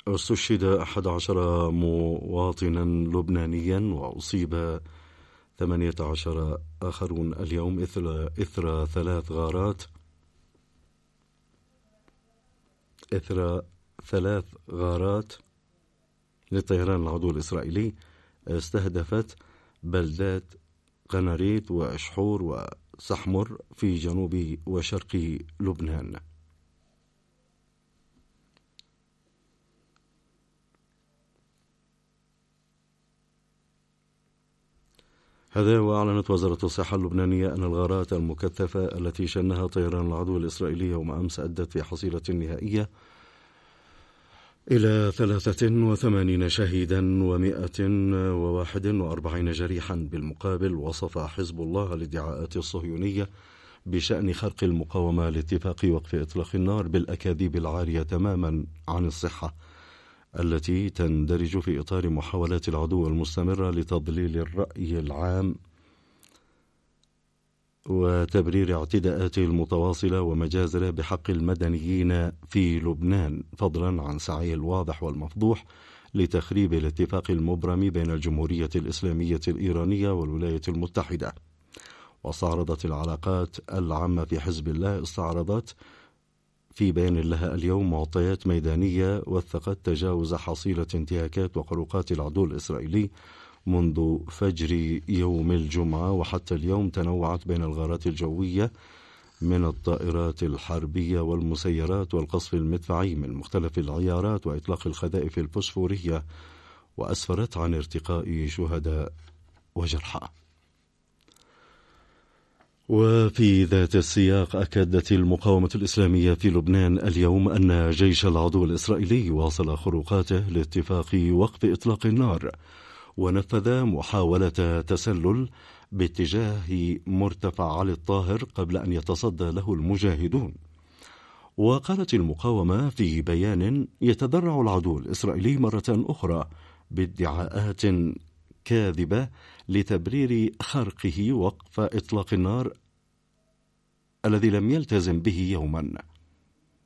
استشهد 11 مواطنا لبنانيا وأصيب 18 آخرون اليوم إثر ثلاث غارات للطيران العدو الإسرائيلي استهدفت بلدات قناريت وأشحور وسحمر في جنوب وشرق لبنان. هذا وأعلنت وزارة الصحة اللبنانية أن الغارات المكثفة التي شنها طيران العدو الإسرائيلي يوم أمس أدت في حصيلة نهائية إلى 83 شهيدا و141 جريحا. بالمقابل وصف حزب الله الادعاءات الصهيونية بشأن خرق المقاومة لاتفاق وقف إطلاق النار بالأكاذيب العارية تماما عن الصحة، التي تندرج في إطار محاولات العدو المستمرة لتضليل الرأي العام وتبرير اعتداءاته المتواصلة ومجازره بحق المدنيين في لبنان، فضلا عن سعيه الواضح والمفضوح لتخريب الاتفاق المبرم بين الجمهورية الإسلامية الإيرانية والولايات المتحدة. واستعرضت العلاقات العامة في حزب الله في بيان لها اليوم معطيات ميدانية وثقت تجاوز حصيلة انتهاكات وخروقات العدو الإسرائيلي منذ فجر يوم الجمعة وحتى اليوم. تنوعت بين الغارات الجوية من الطائرات الحربية والمسيرات والقصف المدفعي من مختلف العيارات وإطلاق القذائف الفسفورية، وأسفرت عن ارتقاء شهداء وجرحى. وفي ذات السياق أكدت المقاومة الإسلامية في لبنان اليوم أن جيش العدو الإسرائيلي واصل خروقاته لاتفاق وقف إطلاق النار ونفذ محاولة تسلل باتجاه مرتفع علي الطاهر قبل أن يتصدى له المجاهدون. وقالت المقاومة في بيان: يتذرع العدو الإسرائيلي مرة أخرى بادعاءات كاذبة لتبرير خرقه وقف إطلاق النار الذي لم يلتزم به يوما.